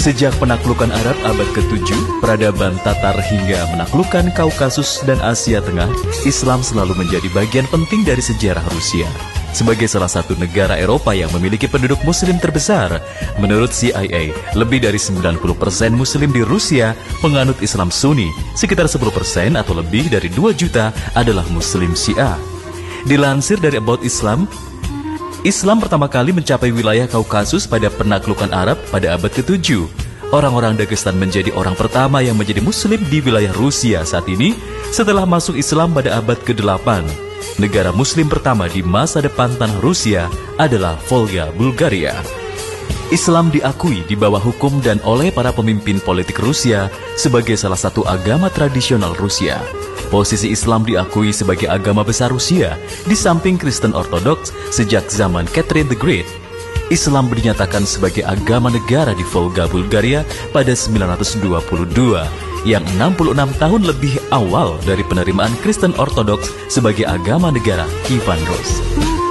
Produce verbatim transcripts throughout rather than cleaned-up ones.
Sejak penaklukan Arab abad ketujuh, peradaban Tatar hingga menaklukkan Kaukasus dan Asia Tengah, Islam selalu menjadi bagian penting dari sejarah Rusia. Sebagai salah satu negara Eropa yang memiliki penduduk muslim terbesar, menurut C I A, lebih dari sembilan puluh persen muslim di Rusia penganut Islam Sunni, sekitar sepuluh persen atau lebih dari dua juta adalah muslim Syiah. Dilansir dari About Islam, Islam pertama kali mencapai wilayah Kaukasus pada penaklukan Arab pada abad ketujuh. Orang-orang Dagestan menjadi orang pertama yang menjadi muslim di wilayah Rusia saat ini setelah masuk Islam pada abad kedelapan. Negara muslim pertama di masa depan tanah Rusia adalah Volga, Bulgaria. Islam diakui di bawah hukum dan oleh para pemimpin politik Rusia sebagai salah satu agama tradisional Rusia. Posisi Islam diakui sebagai agama besar Rusia di samping Kristen Ortodoks sejak zaman Catherine the Great. Islam dinyatakan sebagai agama negara di Volga, Bulgaria pada sembilan ratus dua puluh dua, yang enam puluh enam tahun lebih awal dari penerimaan Kristen Ortodoks sebagai agama negara Ivan Rus.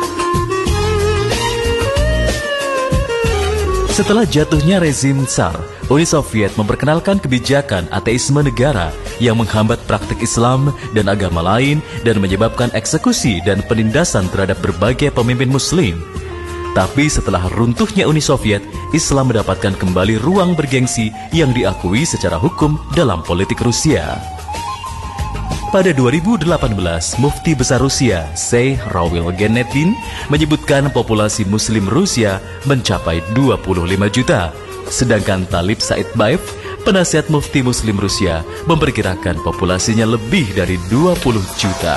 Setelah jatuhnya rezim Tsar, Uni Soviet memperkenalkan kebijakan ateisme negara yang menghambat praktik Islam dan agama lain dan menyebabkan eksekusi dan penindasan terhadap berbagai pemimpin Muslim. Tapi setelah runtuhnya Uni Soviet, Islam mendapatkan kembali ruang bergengsi yang diakui secara hukum dalam politik Rusia. Pada dua ribu delapan belas, Mufti Besar Rusia, Sheikh Rawil Genetin, menyebutkan populasi Muslim Rusia mencapai dua puluh lima juta. Sedangkan Talib Said Baev, penasihat Mufti Muslim Rusia, memperkirakan populasinya lebih dari dua puluh juta.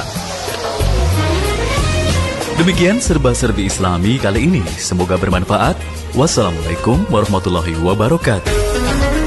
Demikian serba-serbi Islami kali ini. Semoga bermanfaat. Wassalamualaikum warahmatullahi wabarakatuh.